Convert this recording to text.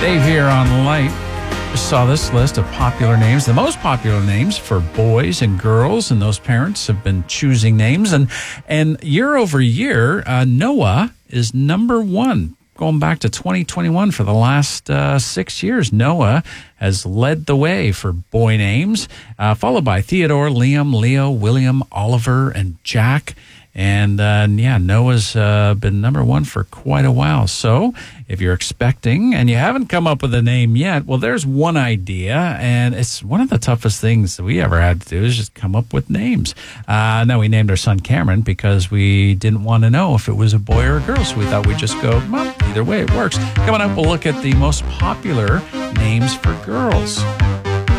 Dave here on Light. Just saw this list of popular names, the most popular names for boys and girls, and those parents have been choosing names. And year over year, Noah is number one. Going back to 2021 for the last 6 years, Noah has led the way for boy names, followed by Theodore, Liam, Leo, William, Oliver, and Jack. And Noah's been number one for quite a while. So if you're expecting and you haven't come up with a name yet, well, there's one idea. And it's one of the toughest things that we ever had to do is just come up with names. Now, we named our son Cameron because we didn't want to know if it was a boy or a girl. So we thought we'd just go, well, either way, it works. Coming up, we'll look at the most popular names for girls.